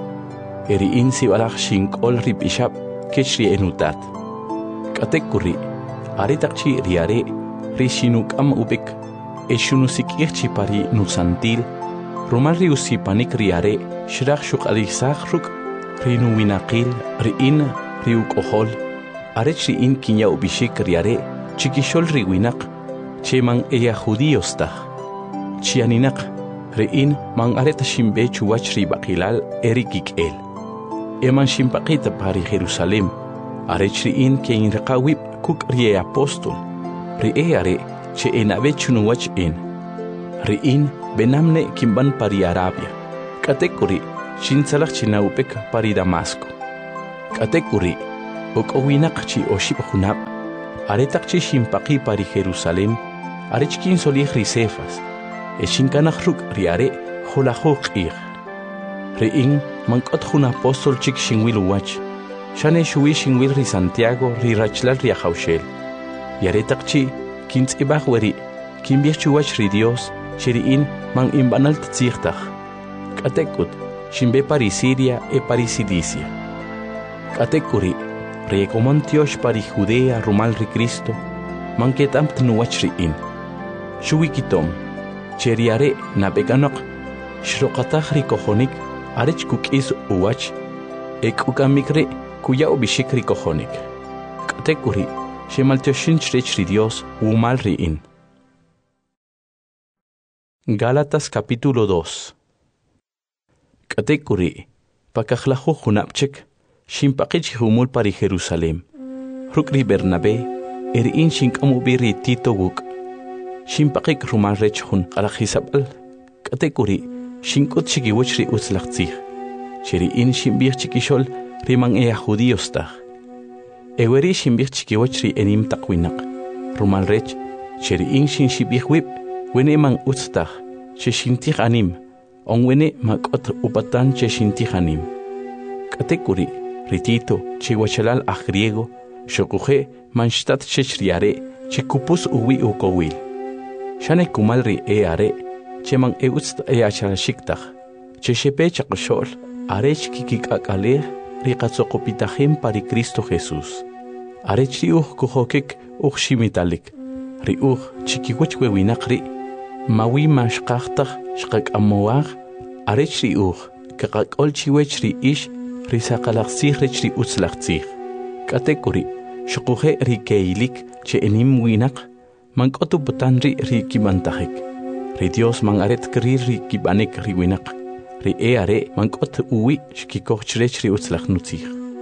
eri sibalaj shinkol ri bishab kech ri enutat katekuri aritaqchi riare ri shinukam ubik eshunusikirchi pari nusantil rumal ri usipanik riare shraj shuqalisaj ruk ri nuwinaqil ri ri ukohol arech ri kinya ubishik riare chikishol ri winaq cheman ella judíos taj chianinaq ri man areta shimbe chuwach ri baqilal eri kik'el eman shimpaqita pari Jerusalem arech ri ke reqawib kuk ri apóstol ri are che enabechunuwach Riin benamne kimban pari Arabia. Katekuri shinsalak chinaupek pari Damasco. Katekuri okowinakchi oship hunab. Aretakchi shimpaki pari Jerusalem. Arechkin solih risefas. Eshinkanachruk riare holahok ir. Riin mankot hun apostol chik shinwil wach. Shane shui shinwil ri Santiago ri rachlal ri Haushel. Yaretakchi kins ibahweri kimbiachuwach ri Dios. Shiriin man imbanal tzirtach. Katekut shimbe pari Siria e pari Cilicia. Katekuri rekomontiosh pari Judea rumal ri Cristo. Man ketam tnuwach riin. Shuwikitom cheriare nabeganok shrokatach ri kohonik arech kukis uwach ekukamikre kuya ubishik ri kohonik. Katekuri shemaltioshin ri Dios umal riin. Gálatas capítulo 2. Katekuri pakajlahu hunapchek shimpaqich humul pari Jerusalem. Rukri Bernabé erin shinkamubiri Tito wuk. Shimpaqik rumal rech hun alajisabal. Katekuri shinkut chikiwachri utzlachtzih. Shiriin shimbir chikishol riman judíostach. Eweri shimbir chikiwachri enim takwinak. Rumal rech shiriin shinshibih wip. Wene man utztach, che shintich anim, on wene makot upatan che shintich anim. Katekuri, ritito, che wachalal a griego, shokuje manshtat che shriare, che kupus uwi ukowil. Shane kumalri are, che man utzt achalashiktaj, che shepe chakshol, arech kikik akale, rikatzokopitahim pari Cristo Jesús. Arech riuch kuhokik shimmitalik, riuch chikiwach wewinakri, mawi mashqaqtaq shqak amuwaq arechri uj kaqakol chiwechri ish risaqalaqsih rechri utzlaqsih katekuri shuquje rikeilik che enim winaq manqotu butanri rikimantajik ri Dios man aret kri rikibanek riwinaq ri eare manqot uwi shkikochrechri utzlaqnutzih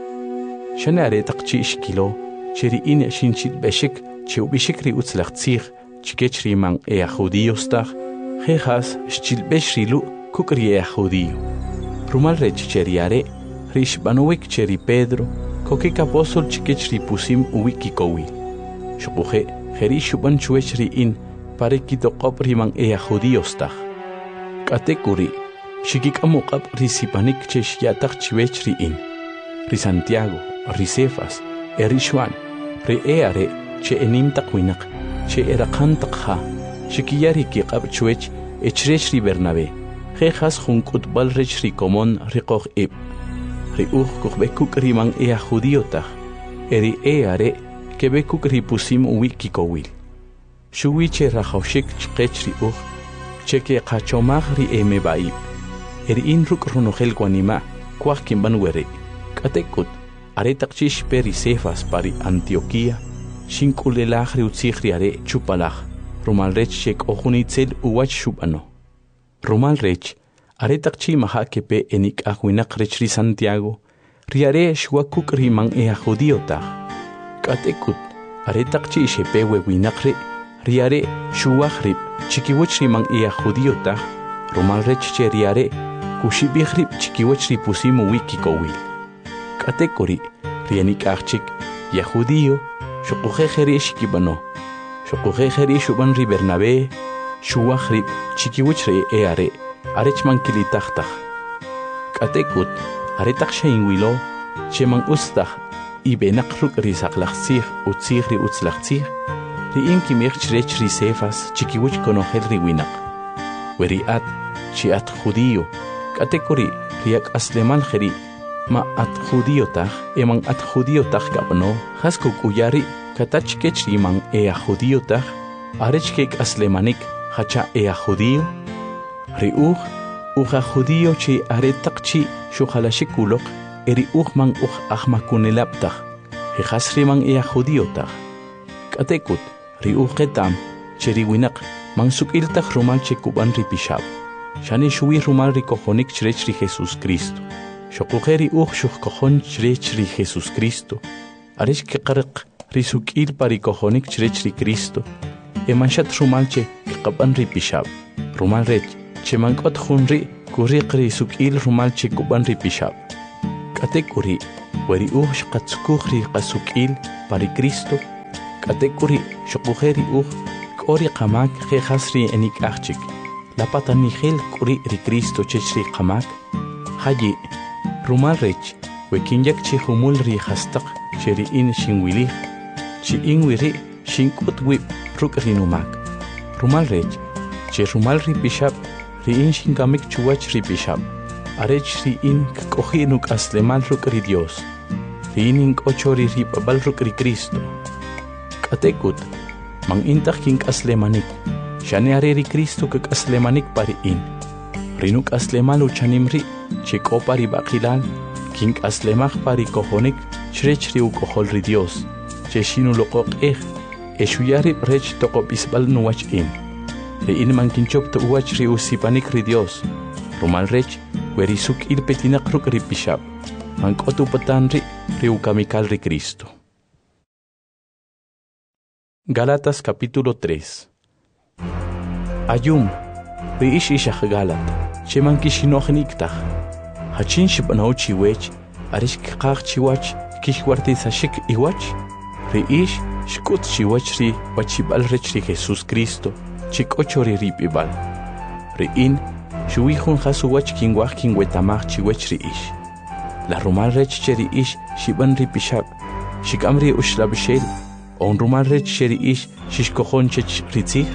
shane aretaqchi shkilo cheri in shinchit beshik che ubishik ri utzlaqsih Chikechri man judíostach, jejas schilbeshrilu kukri judío. Rumal rech cheriare, rishbanuik cheri Pedro, kokik apostol chikechri pusim uwikikowi. Shukuje, jerishuban chuechri in, parekitokop riman judíostach. Katekuri, shikik amukap risipanik cheshiatak chuechri in. Ri Santiago, risefas, erishuan, eare, che enim takwinak. Che era kantakha, shikiyari ki qabchuech, echrechri Bernabé, jejas junkut balrechri komon riqoch ib. Riuch kuchbekuk riman judíotach, eri eare, kebekuk ripusim wikikowil. Shuwiche rajoshik chqechri uch, cheke qachomach ri emebaib. Eri inruk runogel guanima, kwach kimban were. Katekut, aretakchish peri sefas pari Antioquía, Shinkulelach riutzihriare chupalach, Rumal rech shek ojunitzel uwach shubano. Rumal rech, aretakchi maha kepe enik ahuinak rechri Santiago, riare shwakuk riman judíotach. Katekut, aretakchi shepe wewinakre, riare shuwachrib, chikiwach riman judíotach, Rumal rech che riare, kushibihrib chikiwach ripusimu wikikowil. Katekori, rianik achik, judío, Shukuje jeri shikibano. Shukuje jeri shuban ri Bernabé, shuwachrib, chikiwachre eare, arechman kilitachtach. Katekut, aretak sheinwilo, cheman ustach, ibenakruk risaqlachsih, utzih ri utzlachsih, ri inkimich chrech ri sefas, chikiwach konogel ri winak. Weri at, chi at judío, katekuri, riak aslemal jeri, ma at judíotach, eman at judíotach gabano, haskuk uyari, katachkech riman judíotach, arechkek aslemanik, hacha judío, riuch, uja judío chi aretakchi shuhalashikuloq, eri uchman ahmakunelaptach, hejas riman judíotach. Katekut, riuchetam, cheriwinak, mansukiltach rumal chekuban ripishab, shane shui rumal rikohonik chrech ri Jesús Cristo. Shokujeri shukkohon chrech ri Jesús Cristo. Arish keqarq risukil parikohonik chrech ri Cristo. Emanshat rumalche kaban ripishab. Rumal rech, che mankot hunri, kuri qri sukil rumal che kuban ri pishab. Kate kuri, weri shqatsukuri qasukil pari Cristo. Kate kuri, shukujeri kori qamak khasri enik achik. La patani khel kuri ri Cristo chechri qamak. Haji, rumal rech, wekinyak chi humul ri khastaq, cheri in shingwili. Chi inwiri, shinkut wip, ruk rinumak. Rumal rech, che rumal ri bishab, ri in shingamik chuwach ri bishab. Arech ri in kohi nuk aslemal ruk ri Dios. Ri in ochori ri babal ruk ri Cristo. Katekut, mang intak king aslemanik. Shane are ri Cristo kak aslemanik pari in. Rinuk aslemal uchanimri, che kopari bakilal, king aslemach pari kohonik, chrech ri ukohol ri Dios. Che shinu lokok eshuyari rech tokop isbal nuwach in. Ri in man kinchop to uwach ri usipanik ri Dios. Rumal rech, weri suk il petinak ruk ri bishab. Man kotu patanri ri ukamikal ri Cristo. Gálatas capítulo 3. Ayum, ri ish ishach Galat, che man kishinochen iktach. Hachin shibanaw chiwech, arish kikach chiwach, kishwarti sashik iwach. Ri ish shkut chiwach ri wachibal rech ri Jesus Cristo, chik ochori ripibal. Ri in, shuihun hasuwach kingwach kingwetamach chiwech ri ish. La rumal rech cheri ish shiban ripishab, shikamri ushlabshel, on rumal rech cheri ish shishkohon chech ritzich.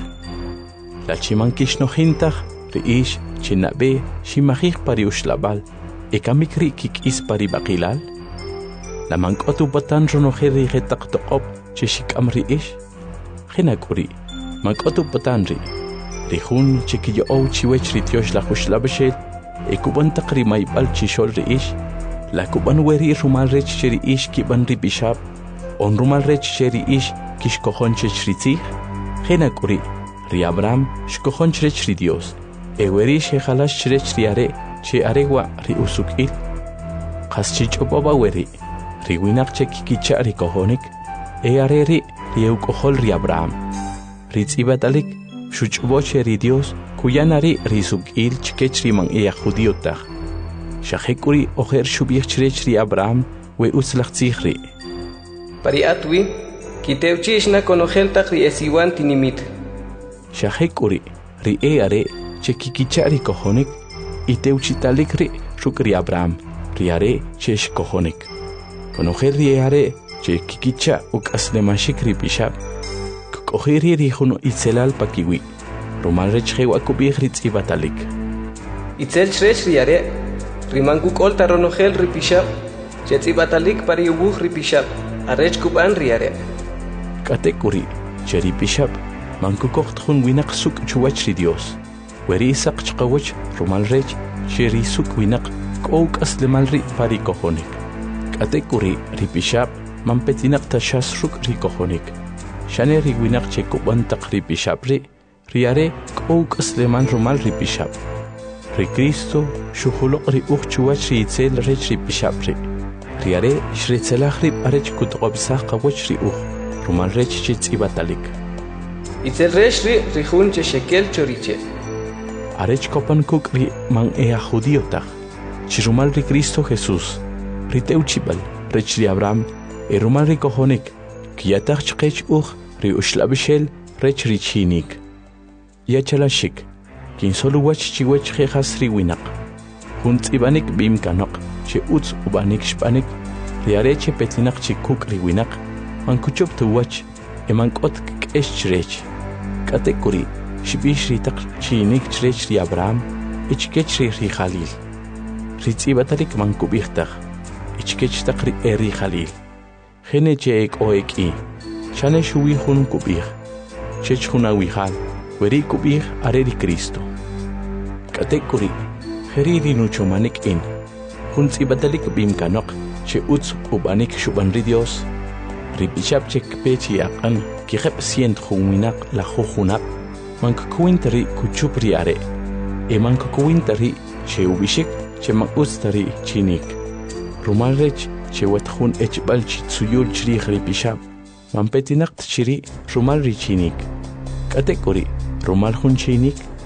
La chiman kishnojintach ri ish chinabe shimachich pari ushlabal, ekamikri kik is pari bakilal. La mankotu batan ronojeri getak tokop cheshikamri ish. Genakuri, mankotu batanri. Rihun chikiyo ou chiwech ritiosh la ushlabshel, ekuban takri maibal chishol ri ish. La kuban weri rumal rech cheri ish kiban ri bishab, on rumal rech cheri ish kishkohon chech ritzich. Genakuri, ri Abraham shkohon chech ri Dios, weri shechalash chech ri are, che aregwa ri usukil. Qaschich obaba weri, ri winak chekikicha ri kohonik, are ri ukohol ri Abraham. Ri tzibatalik, shuchboche ri Dios, kuyanari ri sukil chkech ri man judíotach. Shahekuri oher shubich chech ri Abraham, we uslach tzihri. Pari atwi, kiteuchish na konoheltach ri esiwan tinimit. Shahekuri, ri are, chekikicha ri kohonik, iteuchitalik ri shuk ri Abraham, ri are, chesh kohonik. Konohel ri are, chekikicha uk aslemashik ri bishab. Kohiri ri huno itzelal pakiwi, rumal rech hewa kubich ri tzibatalik. Itzel chrech ri are, rimanku kolta ronohel ri bishab, chetzibatalik pari ubuh ri bishab, arech kuban ri are. Katekuri, cheri bishab, manku kocht hun winak suk chuwach ri Dios. Weri isak chqawach rumal rech, cheri suk winak kouk aslemal ri pari kohonik. Katekuri ri bishab, man petinak tashas ruk ri kohonik. Shane ri winak che kuban tak ri bishab ri are kouk asleman rumal ri bishab. Ri Cristo shuhulok ri chuwach ri itzel rech ri bishab ri. Ri are shritzelach ri arech kutqobsach qawach ri rumal rech chitz ibatalik. Itzel rech ri rihun che shekel choriche. Arech kopan kuk ri man judíotach. Chirumal ri Cristo Jesus. Ri teuchibal rech ri Abraham. Rumal ri kohonik. Kiyatach chqech ri ushlabshel rech ri chinik. Yachalashik. Kin solo wach chiwech khas ri winak. Hunt ibanik bim kanok. Che utz ubanik shpanik. Ri areche petinak chikuk ri winak. Man kuchop to wach. Eman kot kesh chrech. Katekuri. Shibish ri tak chinik chrech ri Abraham. Ichkech ri Khalil. Ri tzibatarik man kubichtach. Ichkech tak ri eri Khalil. Khene cheek oeki. Chane shuwi hun kubich. Chech hun awihal. Weri kubich are ri Cristo. Katekuri. Heriri nuchomanik in. Hun tzibatalik bim kanok. Che utz ubanik shuban ri Dios. Ri bishab chek pechi akan. Kihep sient huminak la huhunak. Man kukuintari kuchupri are. Man kukuintari che ubishik che man ustari chinik. Rumal rech che wathun echbal chitsuyul chri khri bishab. Man petinak chiri rumal ri chinik. Katekuri rumal hun chinik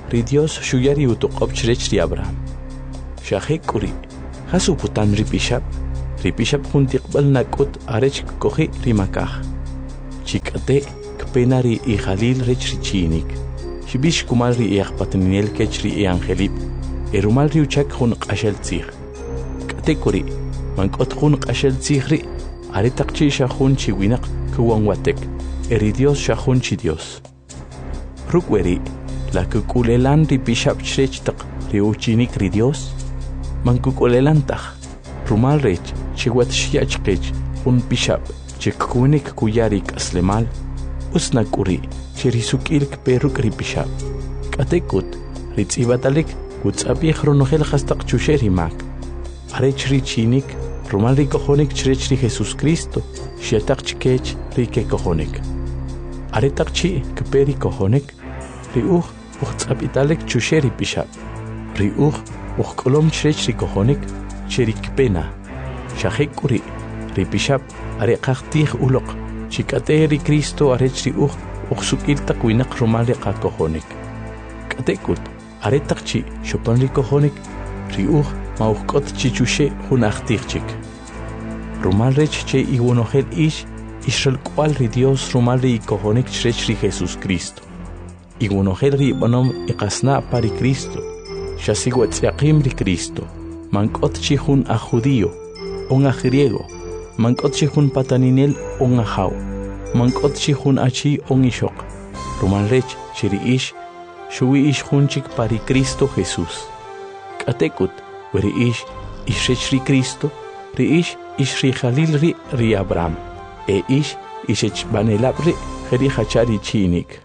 ri Dios shuyari utuqobch rech ri Abraham. Shahekuri, hasu putan ri pishab juntiqbal nakut arech kohi ri makaj. Chikate kpenari I Jalil rech ri chinik. Shibish kumal ri iaqpatninel kech ri angelip. Erumal ri uchak jun qashel tzig. Katekuri, mankot jun qashel tzigri, aretaqchi shahun chiwinaq kuwan watek. Eri Dios shahun chi Dios. Rukweri, la kukulelan ri pishab chrech ri uchinik ri Dios. Mankukulelan taj. Rumal rech, chiwat shiachkech, un pishab, chikunik kuyarik aslemal. Usnakuri, chirisukilk peruk ri pishab. Katekut, ritzibatalik, utzabih ronogel hastaq chusheri mak. Arech ri chinik, rumal ri kojonik chrech ri Jesus Cristo, shiataq chikech ri ke kojonik. Aretaq chi kperi kojonik, ri utzabitalik chusheri pishab. Ri kolom chrech ri kojonik, cheri kpena. Shahekuri, ri pishab, areqaqtih ulok, chikate ri Cristo arech ri sukiltaq winak rumal ri kojonik. Katekut, aretaq chi shopan ri kojonik, ri mauqot chichushe junaqtichik. Rumal rech che iwonogel Israel cual ri Dios rumal ri kojonik chrech ri Jesus Cristo. Iwonogel ri bonom iqasna pari Cristo. Shasiwatziaqim ri Cristo. Mankot chi jun a judío, on a griego. Mankot chi jun pataninel on a jau. Mankot chi jun achi on ishok. Rumal rech chiri shui junchik pari Cristo Jesús. Katekut, weri ishrech ri Cristo, ri ri Jalil ri Abraham, ishech banelab ri hachari chinik.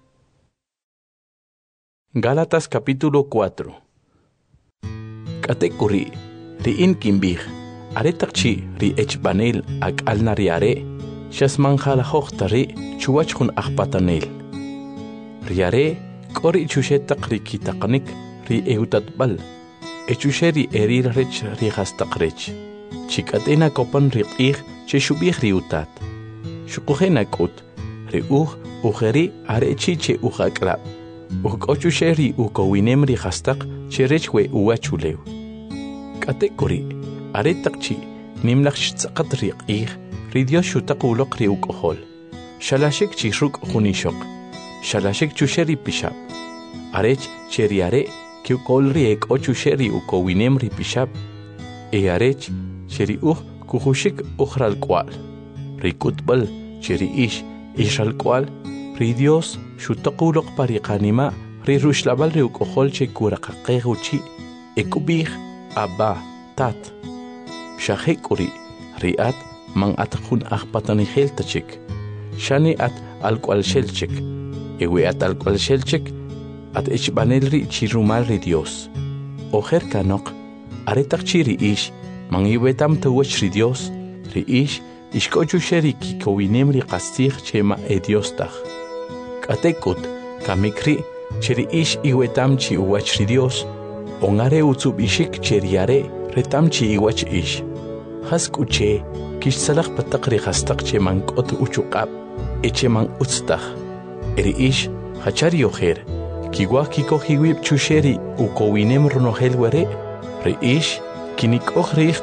Gálatas capítulo 4. Katekuri, ri kimbih, aretaqchi ri echbanel ak alnariare, shasmanjala hochtari, chuachjun akpatanel. Riare, kori chushetaq ri kitaqnik, ri eutatbal. Echusheri erir rech ri hastaqrech. Chikatena kopan ri che shubih ri utat. Shukuhena kut, ri ujeri arechi che ujaklab. Ukochusheri ukowinem ri hastaq che rechwe uachulew. Katekuri, aretaqchi, nimlach shtzaqat ri Dios shutaq ulok ri ukohol. Shalashek chiruk junishok. Shalashek chusheri pishab. Arech cheriare, que kolri ek ochusheri ukowinem ri pishab. Arech cheri kuhushik uhral kwal. Ri kutbal cheri ishal kwal. Ri Dios shutaqulok pariqanima ri rushlabal ri ukohol che kuraqaqeguchi. Ekubih abba tat. Shahekuri riat man atkun akpatanihel tachik. Shani at alkwal shelchik. Ewe at alkwal shelchik. At echbanel ri chirumal ri Dios. Ojer kanok, aretaq chiri man iwetam tawach ri Dios, ri ishkochusheri kikowinem ri qastig chema Dios taj. Katekut, kamikri, cheri iwetam chi uwach ri Dios, ongare utzub cheriare, retam chi iwach Haskuche, kishsalaq pataq ri qastaq cheman kot uchuqab, echeman utztaj. Eri hachari ojer, Kiwa kiko hiwib chusheri ukowinem ronogel were, ri kinik ri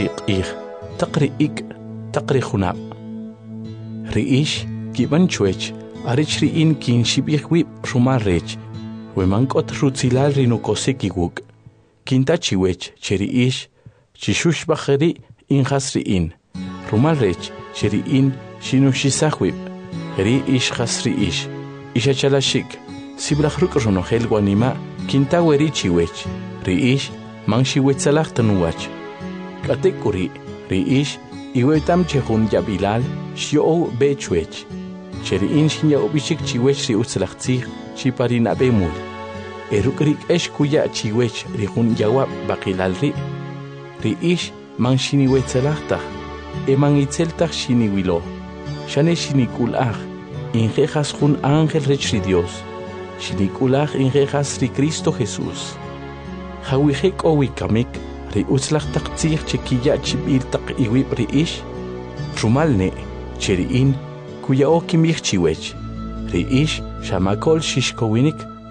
taqri junab. Ri kiban chuech, arich ri kin shibih wib rumal rech, wemankot rutzilal ri nukoseki wuk. Kinta chiwech, cheri chishush bajeri has ri rumal rech, cheri shinushisahwib, ri has ri ishachalashik. Siblajruk ronogel guanima, kinta weri chiwech, ri man shiwetzalaj tanuwach. Katekuri, ri iwetam chehun yabilal, shio bechuech. Cheri shinya obishik chiwech ri utzalajtzig, chiparina bemul. Erukrik kuya chiwech ri hun yawab bakilal ri. Ri man shiniwetzalajtaj, eman itzeltaj shiniwilo. Shane shinikulaj, injejas jun ángel rech ri Dios. Shinikulaj injejas ri Cristo Jesús. Hawihek owikamik, ri utzlaj taqtzig chekiya chibirtaq iwib ri rumalne, cheri kuya okimij chiwech. Ri shamakol shishkowinik,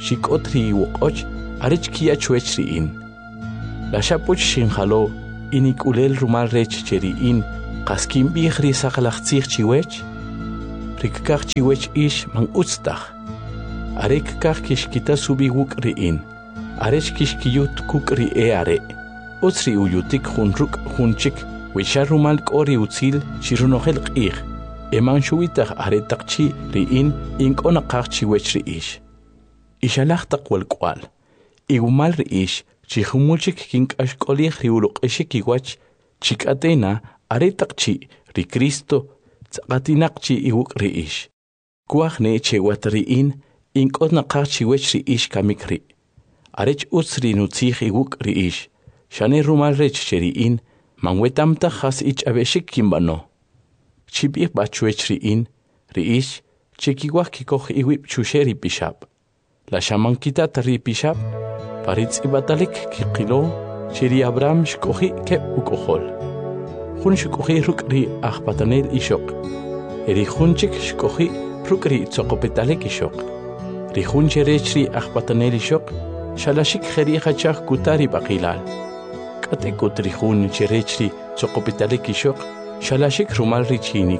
xik'ot riwuq'och arech kiya chuech ri'in. La xapuch xinjalo inik'ulel rumal rech che ri'in qas kinb'ij ri saqlajtzij chiwech. Rikkaj chiwech ix man utztaj. Arek kaj kixkita subi wuk ri'in. Arech kixkiyut kuk ri'e are. Utz ri uyutik jun ruk jun chik wixa rumal k'ori utzil xirunojel q'ij. Eman xuwitaj aretaq chi ri'in ink'onaqaj chiwech ri'ix. Ixalaj taq welk'wal. Igumal ri'ix chijumulchik kink'axk'olij riuluq'exik iwach chik'atena aretaq chi ri Cristo tz'aqatinaq chi iwuk ri'ix. Kuaj ne chewat ri'in ink'onaqaj chiwech ri'ix kamik ri'. Arech utz ri nutzij iwuk ri'ix. Xane rumal rech che ri'in manwetamtaj jas ich'abexik kinb'ano. Chib'ij b'achuech ri'in ri'ix chekiwaj kikoj iwib' chuxe ri pixab'. La xamankitat ri pixab' paritz'ibatalik kiqilo che ri Abraham xk'oji keb' uk'ojol. Jun xk'oji ruk' ri ajpatanel ixoq. Ri jun chik xk'oji ruk' ri tzoqopetalik ixoq. Ri jun cherech ri ajpatanel ixoq xalaxik jeri jachaj kutari b'aqilal. K'atekut ri jun cherech ri tzoqopetalik ixoq xalaxik rumal ri chinik.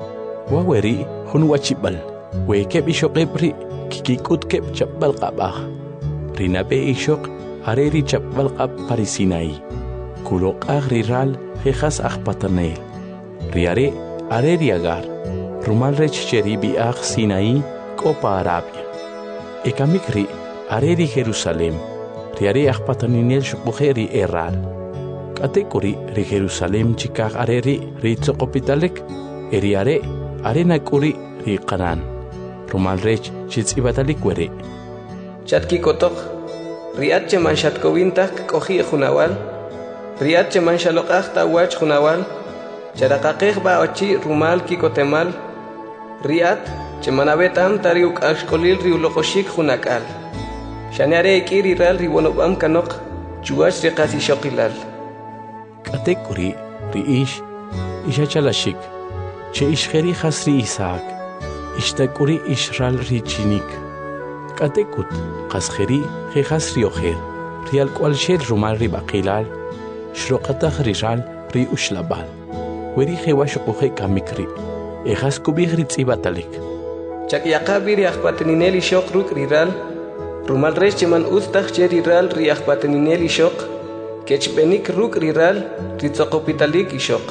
Waweri jun wachib'al we keb' ixoqeb' ri kikik'ut keb' chapb'al q'ab'aj. Ri nab'e ixoq are ri chapb'al q'ab' pari Sinaí. Kuloq'aj ri ral jejas ajpatanel. Ri are ri Agar. Rumal rech che ri b'i'aj Sinaí k'o pa Arabia. Ekamik ri are ri Jerusalem. Ri are ajpataninel xuk'uje ri ral. K'atekuri ri Jerusalem chikaj are ri tzoqopitalek. Eri are nak'uri ri Canaan. Rumal rech chitz'ibatalik weri. Chatkikotoq ri'at che man xatkowintaj k'oji' junawal. Ri'at che man xaloq'aj ta'wach junawal. Charaqaqej ba'ochi rumal kikotemal. Ri'at che man abetam tari uk'axk'olil ri uloqoxik junak'al. Xane are ik'i ri ral ri wonob'am kanoq chuwach ri qas ixoqilal. K'atekuri ri'ix ixachalaxik che ixjeri jas ri Isaac. Ixtak'uri ixral ri chinik. K'atekut qas jeri jejas ri ojer. Ri alk'wal xel rumal ri b'aqilal. Xroqataj ri ral ri uxlabal. Weri jewa xuquje kamik ri. Ejas kubij ri tz'ibatalik. Chakyaqabi ri ajpateninel ixoq ruk' ri ral. Rumal rech che man uztaj che ri ral ri ajpateninel ixoq. Kechb'enik ruk' ri ral ri tzoqopitalik ixoq.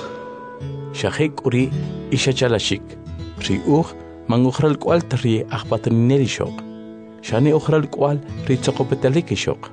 Xajek uri ixachalaxik. Ri uj man ujral k'wal ri ajpateninel ixoq. Xane ujral k'wal ri tzoqopitalik ixoq.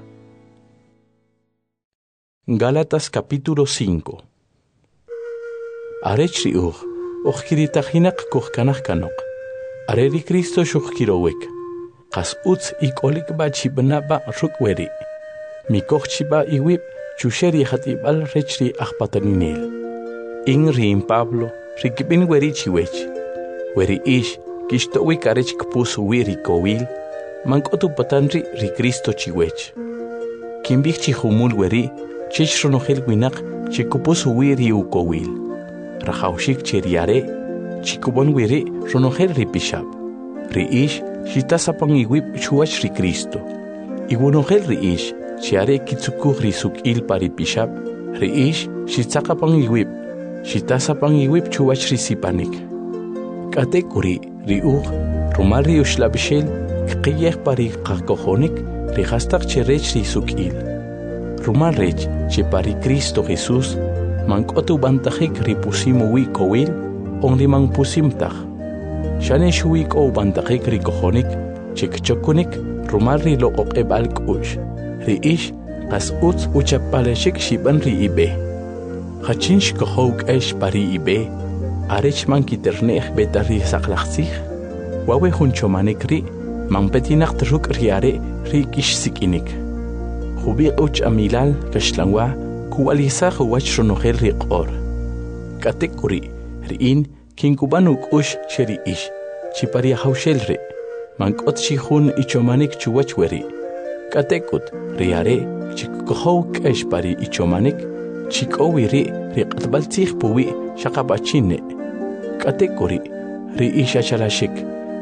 Gálatas capítulo 5. Arech ri uj kiritajinaq kujkanaj kanoq. Are ri Cristo xujkirowek. Qas utz ik'olik ba chib'naba ruk' weri. Mikoj chiba iwib chuxe ri jat'ib'al rech ri ajpateninel. In rin Pablo rikib'in weri chiwech. Weri ix kixto'wik arech kpus wi ri kowil. Mank'otu patan ri Cristo chiwech. Kinb'ij chijumul weri chich ronojel winaq chikupus wi ri ukowil. Rajawxik che ri are chikubon wiri ronojel ri pixab. Ri ix xitasapan iwib chuwach ri Cristo. Iwonojel ri ix chi are kitzukuj ri suk'il pa ri pixab. Ri ix xitzaqapan iwib. Xitasapan iwib chuwach ri sipanik. K'atekuri ri uj rumal ri uxlabixel kqiyej pa ri qakojonik ri jastaq che rech ri suk'il. Rumal rech che pa ri Cristo Jesús mank'otu bantajik ri pusimu wi kowil on ri man pusimtaj. Xane xuwi k'o bantajik ri kojonik chikchokunik rumal ri loq'oq'eb'al k'u'x. Ri ix qas utz uchapalexik xib'an ri ib'e. Jachin xkojow k'ex pa ri ib'e arech man kiternej beta ri saqlajtzij. Wawe jun chomanik ri man petinaq ruk' ri are ri kixsik'inik. Jubiq uch amilal kaxlanwa kuwalisaj wach ronojel ri q'or. K'atekuri ri'in kinkuban uk'ux che ri ix chipari hawxel ri. Mank'ot xi jun ichomanik chuwach weri. K'atekut ri are chikkojow k'ex pari ichomanik chik'owi ri q'atb'al tzij puwi xaqab'achine. K'atekuri ri ix achalaxik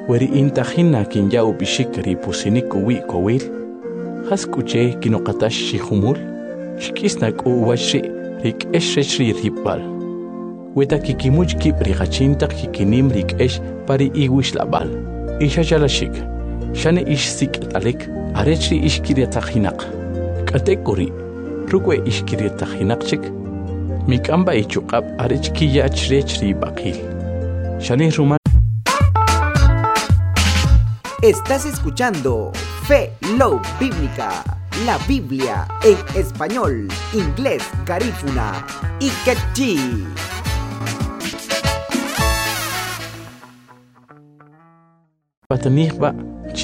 weri intajina kin ya ubishik ripusinik uwi kowil has kuche kinoqatash shihumul shkisnak uwashi rikesh ripal weta kikimuch kibri gachinta kikinim rikesh pari iwish labal ishashalashik shane ishsik talik arechi ishkiriatajinak katekori rukwe ishkiriatajinakchik mikamba ichuqab arechki yachrechri baqil shane ruma. Estás escuchando Fe Love Bíblica, la Biblia en español, inglés, garífuna y quechí. Patanihba